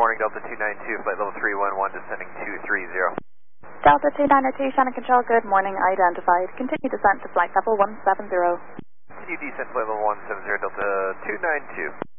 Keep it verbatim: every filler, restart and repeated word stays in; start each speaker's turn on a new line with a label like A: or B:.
A: morning, Delta two nine two, flight level three one one, descending two three zero.
B: Delta two nine two, Shannon Control, good morning, identified. Continue descent to flight level one seven zero.
A: Continue descent to flight level one seven zero, Delta two nine two.